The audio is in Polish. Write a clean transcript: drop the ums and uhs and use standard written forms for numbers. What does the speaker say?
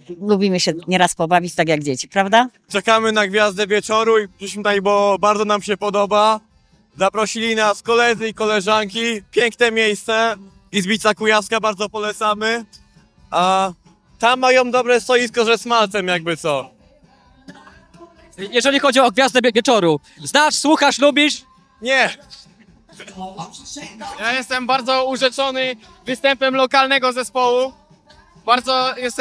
lubimy się nieraz pobawić, tak jak dzieci, prawda? Czekamy na gwiazdę wieczoru i przyszliśmy tutaj, bo bardzo nam się podoba. Zaprosili nas koledzy i koleżanki. Piękne miejsce. Izbica Kujawska, bardzo polecamy. A tam mają dobre stoisko ze smalcem, jakby co. Jeżeli chodzi o gwiazdę wieczoru, znasz, słuchasz, lubisz? Nie! Ja jestem bardzo urzeczony występem lokalnego zespołu. Bardzo jestem